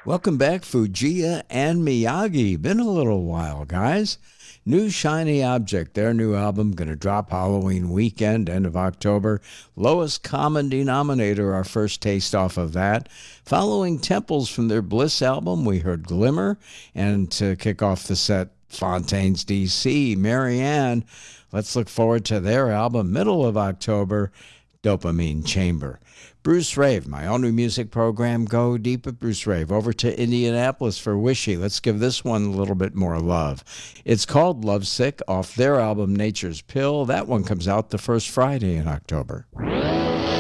Welcome back, Fujiya and Miyagi. Been a little while, guys. New Shiny Object, their new album, going to drop Halloween weekend, end of October. Lowest Common Denominator, our first taste off of that. Following Temples from their Bliss album, we heard Glimmer. And to kick off the set, Fontaines DC, Marianne. Let's look forward to their album, middle of October, Dopamine Chamber. Bruce Rave, my own new music program, Go Deep with Bruce Rave. Over to Indianapolis for Wishy. Let's give this one a little bit more love. It's called Lovesick off their album Nature's Pill. That one comes out the first Friday in October.